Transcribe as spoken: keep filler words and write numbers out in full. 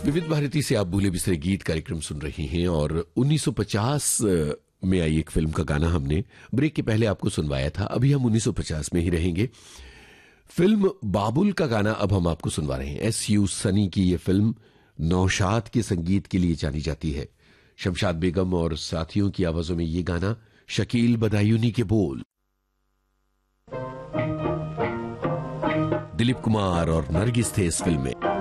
विविध भारती से आप भूले बिसरे गीत कार्यक्रम सुन रही हैं और उन्नीस सौ पचास में आई एक फिल्म का गाना हमने ब्रेक के पहले आपको सुनवाया था। अभी हम उन्नीस सौ पचास में ही रहेंगे। फिल्म बाबुल का गाना अब हम आपको सुनवा रहे हैं। एस यू सनी की यह फिल्म नौशाद के संगीत के लिए जानी जाती है। शमशाद बेगम और साथियों की आवाजों में यह गाना, शकील बदायूनी के बोल, दिलीप कुमार और नरगिस थे इस फिल्म में।